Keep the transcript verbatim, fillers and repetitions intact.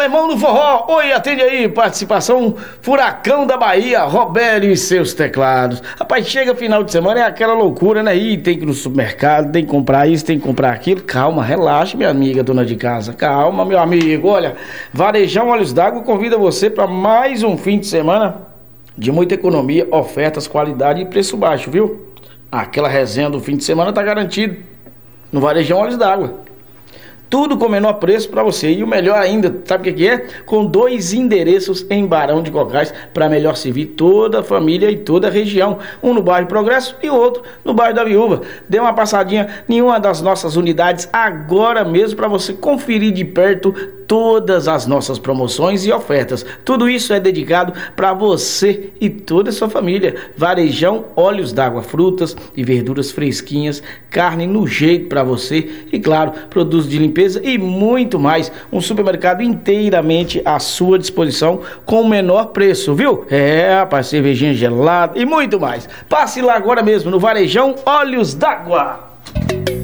Alemão do Forró, oi, atende aí, participação Furacão da Bahia, Robério e seus teclados. Rapaz, chega final de semana, é aquela loucura, né? Ih, tem que ir no supermercado, tem que comprar isso, tem que comprar aquilo. Calma, relaxa, minha amiga dona de casa, calma, meu amigo. Olha, Varejão Olhos d'Água convida você para mais um fim de semana de muita economia, ofertas, qualidade e preço baixo, viu? Aquela resenha do fim de semana tá garantido no Varejão Olhos d'Água. Tudo com o menor preço para você. E o melhor ainda, sabe o que, que é? Com dois endereços em Barão de Cocais para melhor servir toda a família e toda a região. Um no bairro Progresso e o outro no bairro da Viúva. Dê uma passadinha em uma das nossas unidades agora mesmo para você conferir de perto todas as nossas promoções e ofertas. Tudo isso é dedicado para você e toda a sua família. Varejão Olhos d'Água, frutas e verduras fresquinhas, carne no jeito para você e, claro, produtos de limpeza e muito mais. Um supermercado inteiramente à sua disposição com o menor preço, viu? É, rapaz, cervejinha gelada e muito mais. Passe lá agora mesmo no Varejão Olhos d'Água.